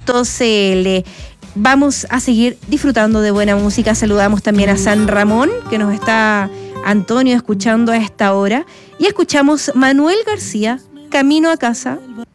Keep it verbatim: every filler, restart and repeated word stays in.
punto c l. Vamos a seguir disfrutando de buena música. Saludamos también a San Ramón, que nos está Antonio escuchando a esta hora. Y escuchamos Manuel García, Camino a casa.